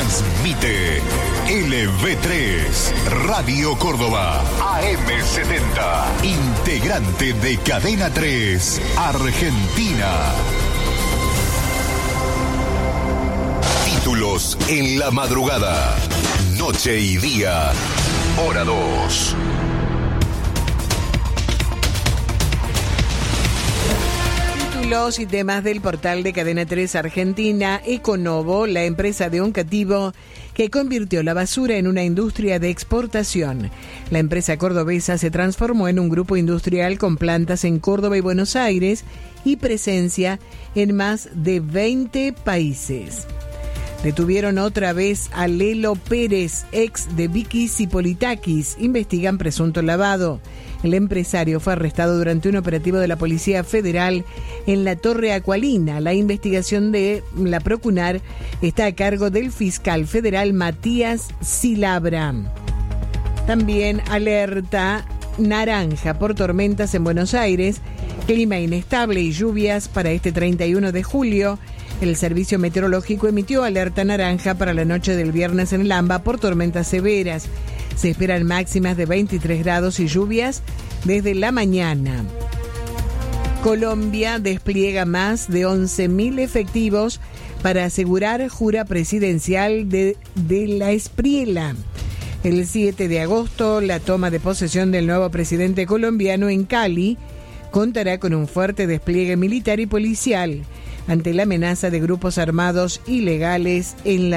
Transmite LV3, Radio Córdoba, AM70, integrante de Cadena 3, Argentina. Títulos en la madrugada, noche y día, hora 2. Títulos y temas del portal de Cadena 3 Argentina. Econovo, la empresa de Oncativo que convirtió la basura en una industria de exportación. La empresa cordobesa se transformó en un grupo industrial con plantas en Córdoba y Buenos Aires y presencia en más de 20 países. Detuvieron otra vez a Lelo Pérez, ex de Vikis y Politakis. Investigan presunto lavado. El empresario fue arrestado durante un operativo de la Policía Federal en la Torre Acualina. La investigación de la Procunar está a cargo del fiscal federal Matías Silabra. También alerta naranja por tormentas en Buenos Aires, clima inestable y lluvias para este 31 de julio. El Servicio Meteorológico emitió alerta naranja para la noche del viernes en el AMBA por tormentas severas. Se esperan máximas de 23 grados y lluvias desde la mañana. Colombia despliega más de 11.000 efectivos para asegurar jura presidencial de la Espriela. El 7 de agosto, la toma de posesión del nuevo presidente colombiano en Cali contará con un fuerte despliegue militar y policial ante la amenaza de grupos armados ilegales en la